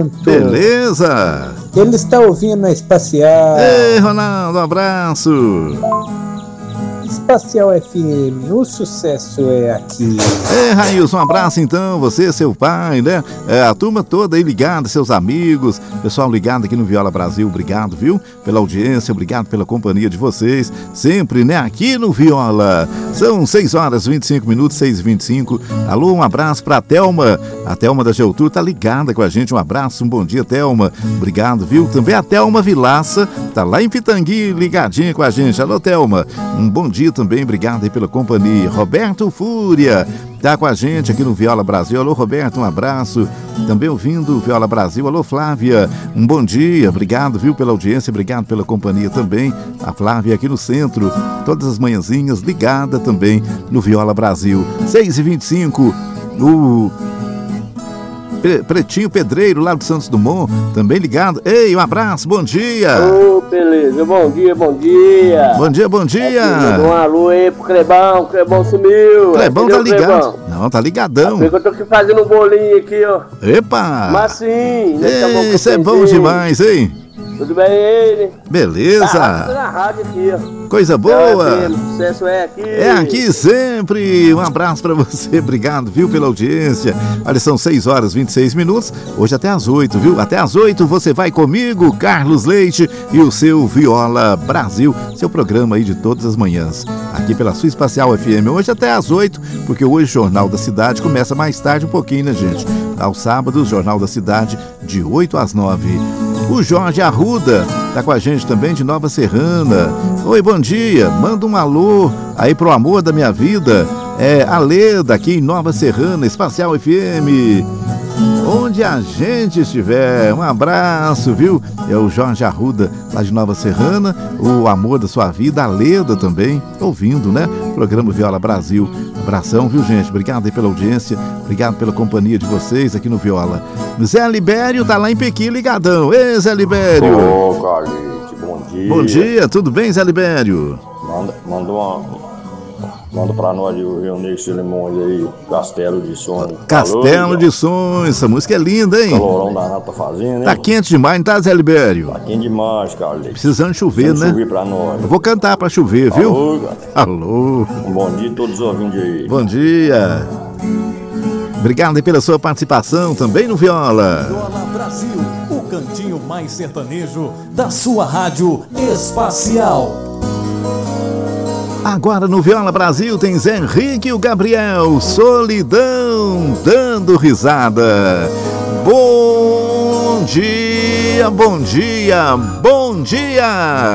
junto. Beleza. Ele está ouvindo a Espacial. Ei, Ronaldo, um abraço. Espacial FM, o sucesso é aqui. Railson, um abraço então, você, seu pai, né? A turma toda aí ligada, seus amigos, pessoal ligado aqui no Viola Brasil, obrigado, viu? Pela audiência, obrigado pela companhia de vocês, sempre, né? Aqui no Viola. São 6h25, 6h25. Alô, um abraço pra Thelma. A Thelma da Geotur tá ligada com a gente, um abraço, um bom dia, Thelma. Obrigado, viu? Também a Thelma Vilaça, tá lá em Pitangui, ligadinha com a gente. Alô, Thelma, um bom dia também, obrigado aí pela companhia. Roberto Fúria tá com a gente aqui no Viola Brasil. Alô, Roberto, um abraço. Também ouvindo o Viola Brasil. Alô, Flávia, um bom dia. Obrigado, viu, pela audiência, obrigado pela companhia também. A Flávia aqui no centro, todas as manhãzinhas, ligada também no Viola Brasil. 6h25, o Pretinho Pedreiro, lá do Santos Dumont, também ligado. Ei, um abraço, bom dia. Ô, beleza, bom dia, bom dia. Bom dia, bom dia. Um alô aí pro Clebão, o Clebão sumiu. Clebão tá ligado. Clebão? Não, tá ligadão. Eu tô aqui fazendo um bolinho aqui, ó. Epa. Mas sim. Isso é bom demais, hein? Tudo bem, ele? Beleza. Tá na rádio aqui, ó. Coisa boa. O sucesso é aqui. É aqui sempre. Um abraço pra você. Obrigado, viu, pela audiência. Olha, são 6h26. Hoje até às 8, viu? Até às 8 você vai comigo, Carlos Leite, e o seu Viola Brasil, seu programa aí de todas as manhãs. Aqui pela sua Espacial FM. Hoje até às 8, porque hoje o Jornal da Cidade começa mais tarde um pouquinho, né, gente? Aos sábados, Jornal da Cidade, de 8 às 9. O Jorge Arruda tá com a gente também, de Nova Serrana. Oi, bom dia. Manda um alô aí pro amor da minha vida. É a Leda, aqui em Nova Serrana, Espacial FM. Onde a gente estiver, um abraço, viu? É o Jorge Arruda, lá de Nova Serrana. O amor da sua vida, a Leda também, ouvindo, né? Programa Viola Brasil. Abração, viu, gente? Obrigado aí pela audiência, obrigado pela companhia de vocês aqui no Viola. Zé Libério tá lá em Pequim, ligadão. Ei, Zé Libério. Ô, Carlite, bom dia. Bom dia, tudo bem, Zé Libério? Manda pra nós o Rio Negro Solimões aí, Castelo de Sonhos. Castelo de Sonhos, essa música é linda, hein? Calorão danado tá fazendo, hein? Tá quente demais, não tá, Zé Libério? Tá quente demais, Carlito. Precisando chover, né? Chover pra nós. Eu vou cantar pra chover, viu? Alô, galera. Alô. Um bom dia a todos os ouvintes aí. Bom dia. Obrigado aí pela sua participação também no Viola. Viola Brasil, o cantinho mais sertanejo da sua rádio Espacial. Agora no Viola Brasil tem Zé Henrique e o Gabriel, Solidão, dando risada. Bom dia, bom dia, bom dia.